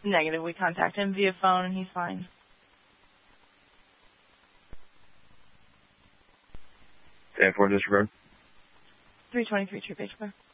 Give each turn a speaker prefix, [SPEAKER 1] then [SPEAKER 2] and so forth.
[SPEAKER 1] Negative. We contact him via phone, and he's fine.
[SPEAKER 2] 10-4 disregard.
[SPEAKER 1] 323 True Page Bar.